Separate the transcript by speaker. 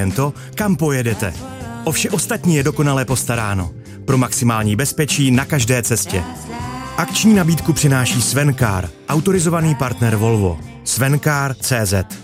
Speaker 1: jen to, kam pojedete. O vše ostatní je dokonale postaráno. Pro maximální bezpečí na každé cestě. Akční nabídku přináší Sven Car, autorizovaný partner Volvo. Svencar.cz